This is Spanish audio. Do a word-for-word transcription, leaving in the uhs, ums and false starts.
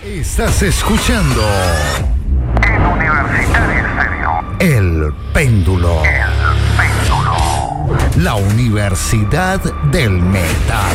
Estás escuchando En Universitario Estéreo. El Péndulo. El Péndulo. La Universidad del Metal.